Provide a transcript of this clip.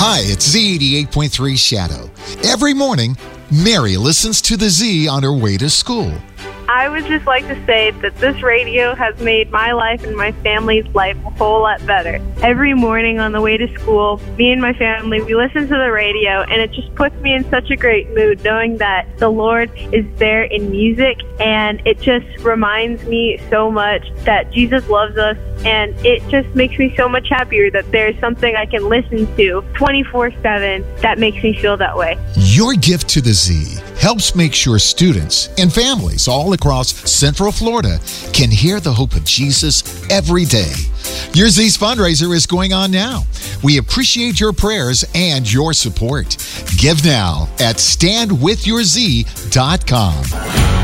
Hi, it's Z88.3 Shadow. Every morning, Mary listens to the Z on her way to school. I would just like to say that this radio has made my life and my family's life a whole lot better. Every morning on the way to school, me and my family, we listen to the radio, and it just puts me in such a great mood knowing that the Lord is there in music, and it just reminds me so much that Jesus loves us, and it just makes me so much happier that there's something I can listen to 24/7 that makes me feel that way. Your gift to the Z helps make sure students and families all across Central Florida can hear the hope of Jesus every day. Your Z's fundraiser is going on now. We appreciate your prayers and your support. Give now at standwithyourz.com.